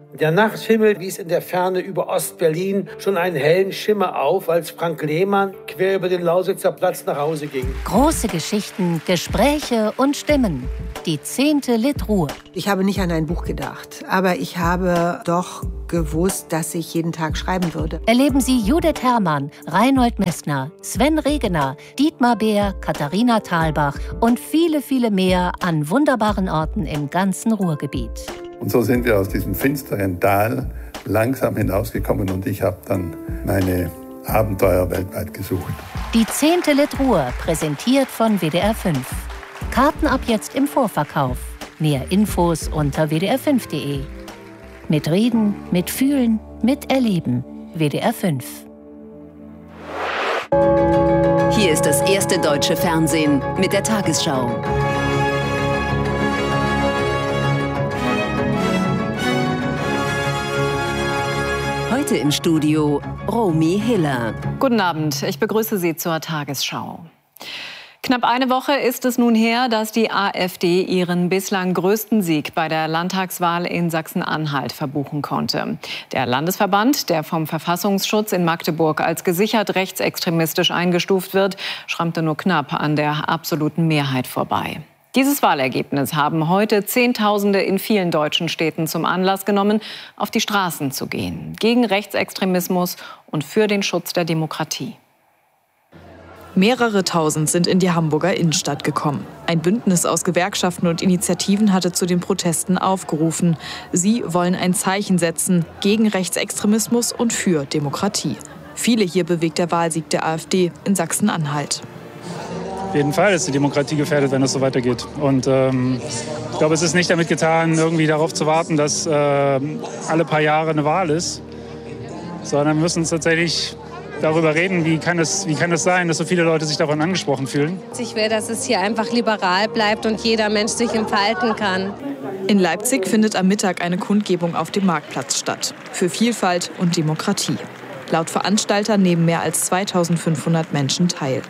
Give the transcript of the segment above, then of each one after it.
Der Nachthimmel wies in der Ferne über Ostberlin schon einen hellen Schimmer auf, als Frank Lehmann quer über den Lausitzer Platz nach Hause ging. Große Geschichten, Gespräche und Stimmen. Die 10. Litruhr. Ich habe nicht an ein Buch gedacht, aber ich habe doch gewusst, dass ich jeden Tag schreiben würde. Erleben Sie Judith Herrmann, Reinhold Messner, Sven Regener, Dietmar Beer, Katharina Thalbach und viele, viele mehr an wunderbaren Orten im ganzen Ruhrgebiet. Und so sind wir aus diesem finsteren Tal langsam hinausgekommen und ich habe dann meine Abenteuer weltweit gesucht. Die 10. Litruhr, präsentiert von WDR 5. Karten ab jetzt im Vorverkauf. Mehr Infos unter wdr5.de. Mit Reden, mit Fühlen, mit Erleben. WDR 5. Hier ist das erste deutsche Fernsehen mit der Tagesschau. Heute im Studio Romy Hiller. Guten Abend, ich begrüße Sie zur Tagesschau. Knapp eine Woche ist es nun her, dass die AfD ihren bislang größten Sieg bei der Landtagswahl in Sachsen-Anhalt verbuchen konnte. Der Landesverband, der vom Verfassungsschutz in Magdeburg als gesichert rechtsextremistisch eingestuft wird, schrammte nur knapp an der absoluten Mehrheit vorbei. Dieses Wahlergebnis haben heute Zehntausende in vielen deutschen Städten zum Anlass genommen, auf die Straßen zu gehen. Gegen Rechtsextremismus und für den Schutz der Demokratie. Mehrere Tausend sind in die Hamburger Innenstadt gekommen. Ein Bündnis aus Gewerkschaften und Initiativen hatte zu den Protesten aufgerufen. Sie wollen ein Zeichen setzen gegen Rechtsextremismus und für Demokratie. Viele hier bewegt der Wahlsieg der AfD in Sachsen-Anhalt. Auf jeden Fall ist die Demokratie gefährdet, wenn es so weitergeht. Und ich glaube, es ist nicht damit getan, irgendwie darauf zu warten, dass alle paar Jahre eine Wahl ist, sondern wir müssen tatsächlich darüber reden, wie kann es sein, dass so viele Leute sich davon angesprochen fühlen. Ich will, dass es hier einfach liberal bleibt und jeder Mensch sich entfalten kann. In Leipzig findet am Mittag eine Kundgebung auf dem Marktplatz statt. Für Vielfalt und Demokratie. Laut Veranstalter nehmen mehr als 2500 Menschen teil.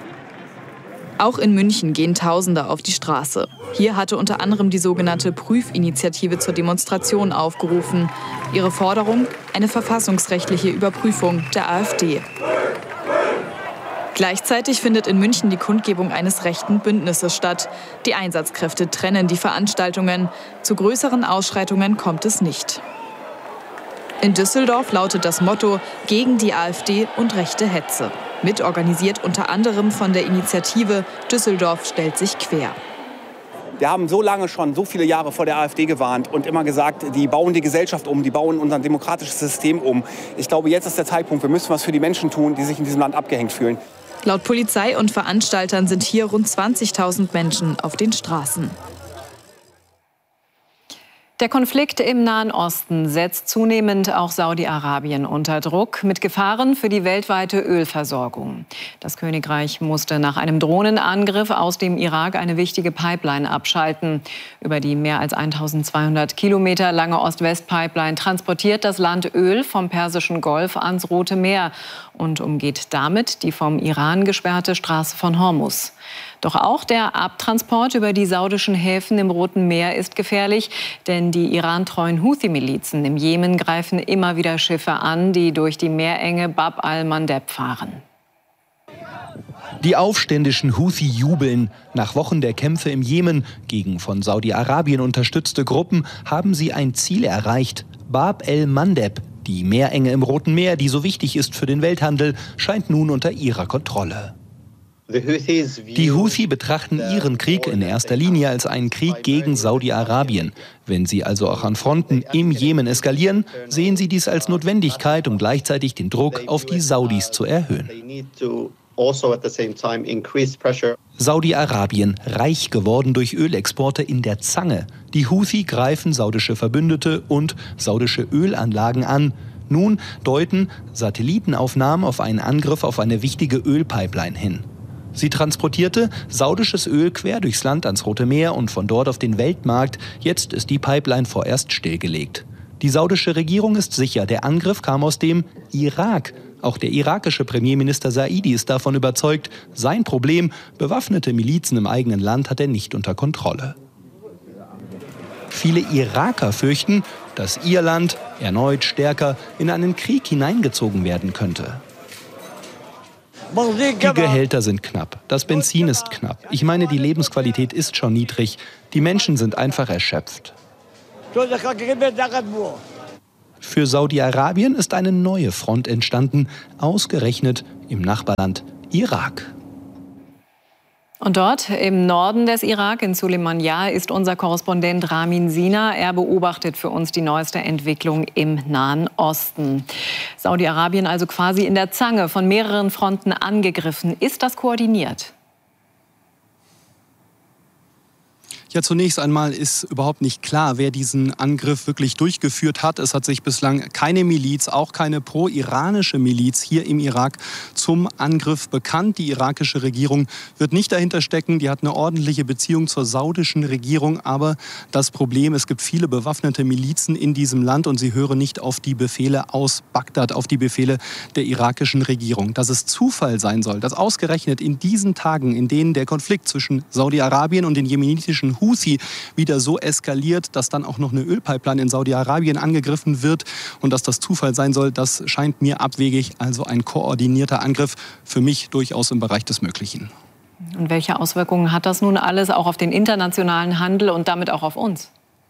Auch in München gehen Tausende auf die Straße. Hier hatte unter anderem die sogenannte Prüfinitiative zur Demonstration aufgerufen. Ihre Forderung: eine verfassungsrechtliche Überprüfung der AfD. Gleichzeitig findet in München die Kundgebung eines rechten Bündnisses statt. Die Einsatzkräfte trennen die Veranstaltungen. Zu größeren Ausschreitungen kommt es nicht. In Düsseldorf lautet das Motto: gegen die AfD und rechte Hetze. Mitorganisiert unter anderem von der Initiative Düsseldorf stellt sich quer. Wir haben so lange schon, so viele Jahre vor der AfD gewarnt und immer gesagt, die bauen die Gesellschaft um, die bauen unser demokratisches System um. Ich glaube, jetzt ist der Zeitpunkt, wir müssen was für die Menschen tun, die sich in diesem Land abgehängt fühlen. Laut Polizei und Veranstaltern sind hier rund 20.000 Menschen auf den Straßen. Der Konflikt im Nahen Osten setzt zunehmend auch Saudi-Arabien unter Druck mit Gefahren für die weltweite Ölversorgung. Das Königreich musste nach einem Drohnenangriff aus dem Irak eine wichtige Pipeline abschalten. Über die mehr als 1200 Kilometer lange Ost-West-Pipeline transportiert das Land Öl vom Persischen Golf ans Rote Meer und umgeht damit die vom Iran gesperrte Straße von Hormuz. Doch auch der Abtransport über die saudischen Häfen im Roten Meer ist gefährlich, denn die irantreuen Houthi-Milizen im Jemen greifen immer wieder Schiffe an, die durch die Meerenge Bab al-Mandeb fahren. Die aufständischen Houthi jubeln. Nach Wochen der Kämpfe im Jemen gegen von Saudi-Arabien unterstützte Gruppen haben sie ein Ziel erreicht: Bab el-Mandeb. Die Meerenge im Roten Meer, die so wichtig ist für den Welthandel, scheint nun unter ihrer Kontrolle. Die Houthi betrachten ihren Krieg in erster Linie als einen Krieg gegen Saudi-Arabien. Wenn sie also auch an Fronten im Jemen eskalieren, sehen sie dies als Notwendigkeit, um gleichzeitig den Druck auf die Saudis zu erhöhen. Saudi-Arabien, reich geworden durch Ölexporte, in der Zange. Die Houthi greifen saudische Verbündete und saudische Ölanlagen an. Nun deuten Satellitenaufnahmen auf einen Angriff auf eine wichtige Ölpipeline hin. Sie transportierte saudisches Öl quer durchs Land ans Rote Meer und von dort auf den Weltmarkt. Jetzt ist die Pipeline vorerst stillgelegt. Die saudische Regierung ist sicher, der Angriff kam aus dem Irak. Auch der irakische Premierminister Saidi ist davon überzeugt, sein Problem, bewaffnete Milizen im eigenen Land, hat er nicht unter Kontrolle. Viele Iraker fürchten, dass ihr Land erneut stärker in einen Krieg hineingezogen werden könnte. Die Gehälter sind knapp, das Benzin ist knapp. Ich meine, die Lebensqualität ist schon niedrig. Die Menschen sind einfach erschöpft. Für Saudi-Arabien ist eine neue Front entstanden, ausgerechnet im Nachbarland Irak. Und dort im Norden des Irak, in Sulaymaniyah, ist unser Korrespondent Ramin Sina. Er beobachtet für uns die neueste Entwicklung im Nahen Osten. Saudi-Arabien also quasi in der Zange, von mehreren Fronten angegriffen. Ist das koordiniert? Ja, zunächst einmal ist überhaupt nicht klar, wer diesen Angriff wirklich durchgeführt hat. Es hat sich bislang keine Miliz, auch keine pro-iranische Miliz hier im Irak zum Angriff bekannt. Die irakische Regierung wird nicht dahinter stecken. Die hat eine ordentliche Beziehung zur saudischen Regierung. Aber das Problem, es gibt viele bewaffnete Milizen in diesem Land und sie hören nicht auf die Befehle aus Bagdad, auf die Befehle der irakischen Regierung. Dass es Zufall sein soll, dass ausgerechnet in diesen Tagen, in denen der Konflikt zwischen Saudi-Arabien und den jemenitischen Houthi wieder so eskaliert, dass dann auch noch eine Ölpipeline in Saudi-Arabien angegriffen wird und dass das Zufall sein soll, das scheint mir abwegig. Also ein koordinierter Angriff, für mich durchaus im Bereich des Möglichen. Und welche Auswirkungen hat das nun alles auch auf den internationalen Handel und damit auch auf uns?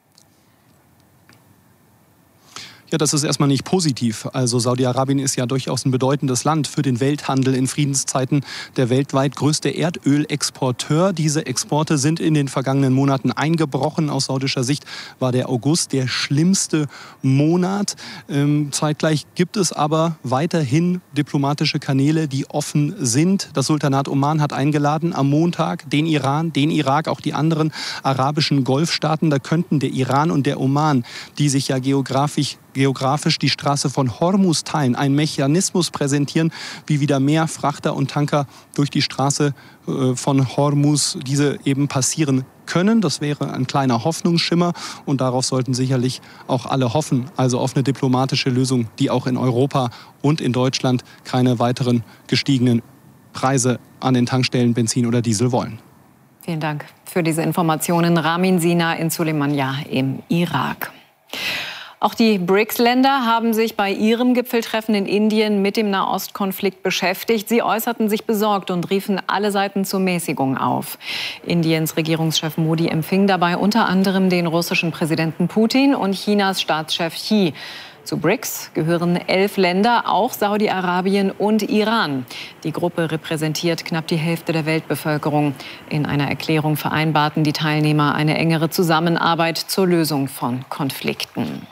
Ja, das ist erstmal nicht positiv. Also Saudi-Arabien ist ja durchaus ein bedeutendes Land für den Welthandel in Friedenszeiten. Der weltweit größte Erdölexporteur. Diese Exporte sind in den vergangenen Monaten eingebrochen. Aus saudischer Sicht war der August der schlimmste Monat. Zeitgleich gibt es aber weiterhin diplomatische Kanäle, die offen sind. Das Sultanat Oman hat eingeladen am Montag den Iran, den Irak, auch die anderen arabischen Golfstaaten. Da könnten der Iran und der Oman, die sich ja geografisch die Straße von Hormuz teilen, einen Mechanismus präsentieren, wie wieder mehr Frachter und Tanker durch die Straße von Hormuz diese eben passieren können. Das wäre ein kleiner Hoffnungsschimmer und darauf sollten sicherlich auch alle hoffen. Also auf eine diplomatische Lösung, die auch in Europa und in Deutschland keine weiteren gestiegenen Preise an den Tankstellen Benzin oder Diesel wollen. Vielen Dank für diese Informationen. Ramin Sina in Sulaymaniyah im Irak. Auch die BRICS-Länder haben sich bei ihrem Gipfeltreffen in Indien mit dem Nahostkonflikt beschäftigt. Sie äußerten sich besorgt und riefen alle Seiten zur Mäßigung auf. Indiens Regierungschef Modi empfing dabei unter anderem den russischen Präsidenten Putin und Chinas Staatschef Xi. Zu BRICS gehören 11 Länder, auch Saudi-Arabien und Iran. Die Gruppe repräsentiert knapp die Hälfte der Weltbevölkerung. In einer Erklärung vereinbarten die Teilnehmer eine engere Zusammenarbeit zur Lösung von Konflikten.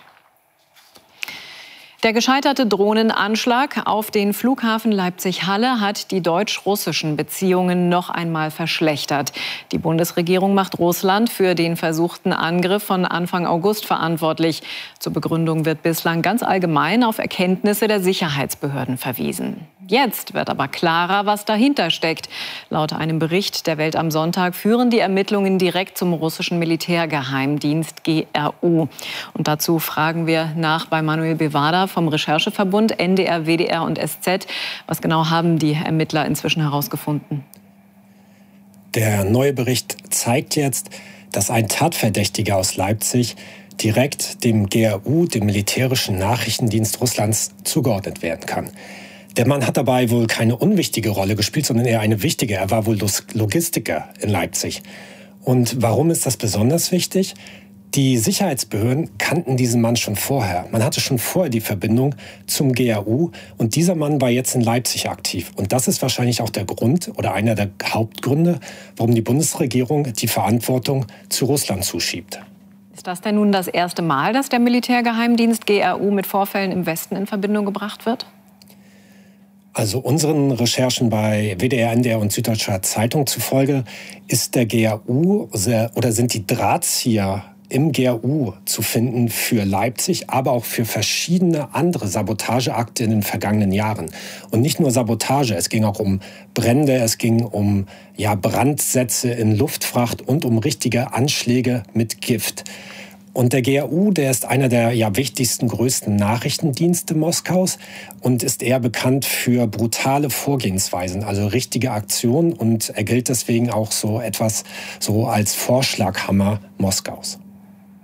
Der gescheiterte Drohnenanschlag auf den Flughafen Leipzig-Halle hat die deutsch-russischen Beziehungen noch einmal verschlechtert. Die Bundesregierung macht Russland für den versuchten Angriff von Anfang August verantwortlich. Zur Begründung wird bislang ganz allgemein auf Erkenntnisse der Sicherheitsbehörden verwiesen. Jetzt wird aber klarer, was dahinter steckt. Laut einem Bericht der Welt am Sonntag führen die Ermittlungen direkt zum russischen Militärgeheimdienst GRU. Und dazu fragen wir nach bei Manuel Bevada vom Rechercheverbund NDR, WDR und SZ. Was genau haben die Ermittler inzwischen herausgefunden? Der neue Bericht zeigt jetzt, dass ein Tatverdächtiger aus Leipzig direkt dem GRU, dem militärischen Nachrichtendienst Russlands, zugeordnet werden kann. Der Mann hat dabei wohl keine unwichtige Rolle gespielt, sondern eher eine wichtige. Er war wohl Logistiker in Leipzig. Und warum ist das besonders wichtig? Die Sicherheitsbehörden kannten diesen Mann schon vorher. Man hatte schon vorher die Verbindung zum GRU und dieser Mann war jetzt in Leipzig aktiv. Und das ist wahrscheinlich auch der Grund oder einer der Hauptgründe, warum die Bundesregierung die Verantwortung zu Russland zuschiebt. Ist das denn nun das erste Mal, dass der Militärgeheimdienst GRU mit Vorfällen im Westen in Verbindung gebracht wird? Also unseren Recherchen bei WDR, NDR und Süddeutscher Zeitung zufolge ist der GRU oder sind die Drahtzieher im GRU zu finden für Leipzig, aber auch für verschiedene andere Sabotageakte in den vergangenen Jahren. Und nicht nur Sabotage, es ging auch um Brände, es ging um Brandsätze in Luftfracht und um richtige Anschläge mit Gift. Und der GRU, der ist einer der wichtigsten, größten Nachrichtendienste Moskaus und ist eher bekannt für brutale Vorgehensweisen, also richtige Aktionen. Und er gilt deswegen auch so etwas so als Vorschlaghammer Moskaus.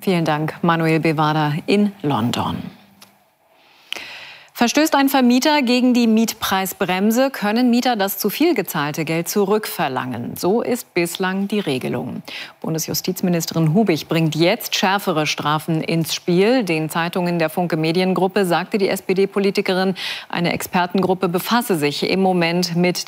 Vielen Dank, Manuel Bevada in London. Verstößt ein Vermieter gegen die Mietpreisbremse, können Mieter das zu viel gezahlte Geld zurückverlangen. So ist bislang die Regelung. Bundesjustizministerin Hubig bringt jetzt schärfere Strafen ins Spiel. Den Zeitungen der Funke Mediengruppe sagte die SPD-Politikerin, eine Expertengruppe befasse sich im Moment mit